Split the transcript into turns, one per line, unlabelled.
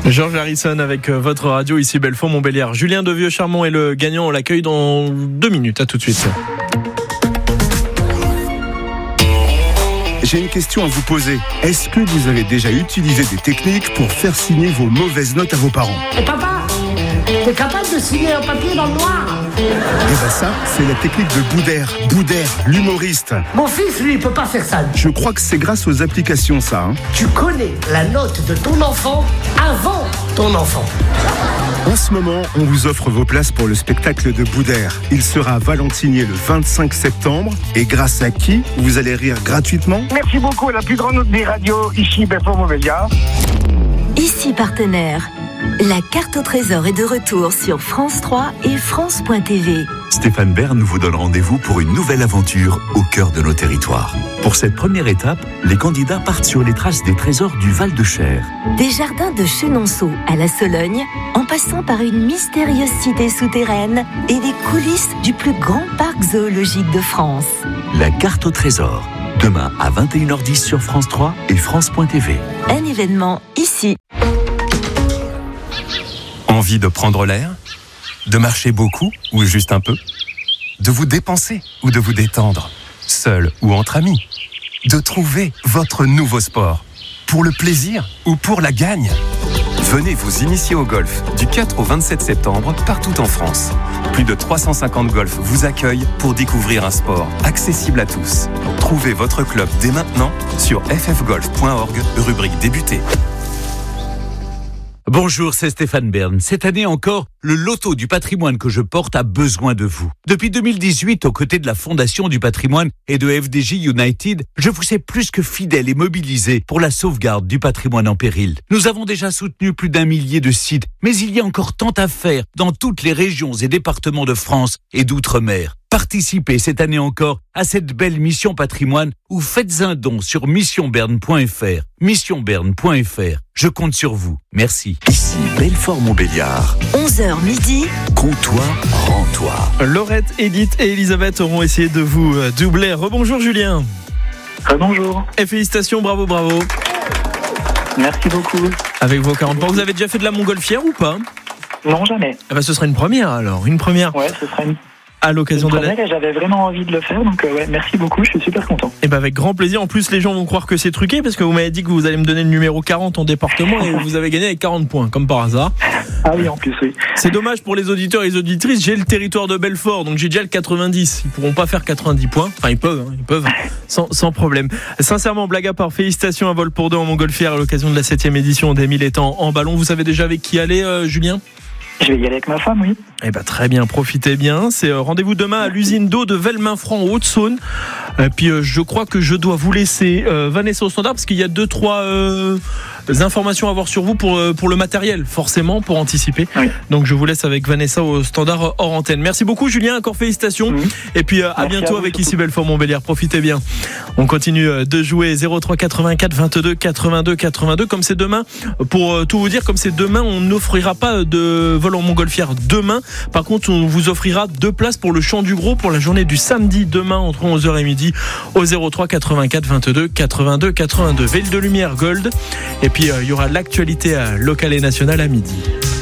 George Harrison avec votre radio, ici Belfort-Montbéliard. Julien de Vieux-Charmont est le gagnant, on l'accueille dans 2 minutes, à tout de suite.
J'ai une question à vous poser. Est-ce que vous avez déjà utilisé des techniques pour faire signer vos mauvaises notes à vos parents ?
Papa, t'es capable de signer un papier dans le noir ?
Eh ben ça, c'est la technique de Boudère, l'humoriste.
Mon fils, lui, il peut pas faire ça.
Je crois que c'est grâce aux applications, ça.
Tu connais la note de ton enfant avant ton enfant.
En ce moment, on vous offre vos places pour le spectacle de Boudère. Il sera à Valentinier le 25 septembre. Et grâce à qui vous allez rire gratuitement ?
Merci beaucoup à la plus grande des radios, ici Belfort-Montbéliard.
Ici partenaire. La carte au trésor est de retour sur France 3 et France.tv.
Stéphane Bern vous donne rendez-vous pour une nouvelle aventure au cœur de nos territoires. Pour cette première étape, les candidats partent sur les traces des trésors du Val-de-Cher.
Des jardins de Chenonceau à la Sologne, en passant par une mystérieuse cité souterraine et les coulisses du plus grand parc zoologique de France.
La carte au trésor, demain à 21h10 sur France 3 et France.tv.
Un événement ici.
Envie de prendre l'air ? De marcher beaucoup ou juste un peu ? De vous dépenser ou de vous détendre ? Seul ou entre amis ? De trouver votre nouveau sport ? Pour le plaisir ou pour la gagne ? Venez vous initier au golf du 4 au 27 septembre partout en France. Plus de 350 golfs vous accueillent pour découvrir un sport accessible à tous. Trouvez votre club dès maintenant sur ffgolf.org, rubrique débuter.
Bonjour, c'est Stéphane Bern. Cette année encore, le loto du patrimoine que je porte a besoin de vous. Depuis 2018, aux côtés de la Fondation du patrimoine et de FDJ United, je vous ai plus que fidèle et mobilisé pour la sauvegarde du patrimoine en péril. Nous avons déjà soutenu plus d'1 millier de sites, mais il y a encore tant à faire dans toutes les régions et départements de France et d'outre-mer. Participez cette année encore à cette belle mission patrimoine ou faites un don sur missionberne.fr. Missionberne.fr. Je compte sur vous. Merci.
Ici Belfort-Montbéliard.
11h midi.
Comptoir, rends-toi.
Laurette, Edith et Elisabeth auront essayé de vous doubler. Rebonjour Julien.
Bonjour.
Et félicitations, bravo.
Merci beaucoup.
Avec vos 40 points, vous avez déjà fait de la montgolfière ou pas ?
Non, jamais.
Ce sera une première alors, une première.
Ouais, ce sera une
à l'occasion de
première et j'avais vraiment envie de le faire, donc ouais, merci beaucoup, je suis super content.
Et avec grand plaisir. En plus, les gens vont croire que c'est truqué parce que vous m'avez dit que vous allez me donner le numéro 40 en département et vous avez gagné avec 40 points, comme par hasard.
Ah oui, en plus, oui.
C'est dommage pour les auditeurs et les auditrices. J'ai le territoire de Belfort, donc j'ai déjà le 90. Ils pourront pas faire 90 points. Enfin, ils peuvent sans problème. Sincèrement, blague à part, félicitations à vol pour deux en montgolfière à l'occasion de la 7e édition des 1000 étangs en ballon. Vous savez déjà avec qui aller, Julien ?
Je vais y aller avec ma femme, oui.
Très bien, profitez bien. C'est rendez-vous demain à l'usine d'eau de Velminfranc en Haute-Saône. Puis je crois que je dois vous laisser Vanessa au standard parce qu'il y a 2-3 informations à avoir sur vous pour le matériel, forcément, pour anticiper. Oui. Donc je vous laisse avec Vanessa au standard hors antenne. Merci beaucoup Julien, encore félicitations. Et puis à bientôt avec ici Belfort-Montbéliard. Profitez bien. On continue de jouer 03 84 22 82 82. Comme c'est demain, pour tout vous dire, comme c'est demain, on n'offrira pas de vol en montgolfière demain. Par contre, on vous offrira 2 places pour le Chant du Gros pour la journée du samedi demain entre 11h et midi au 03 84 22 82 82. Veille de lumière Gold. Et puis il y aura l'actualité locale et nationale à midi.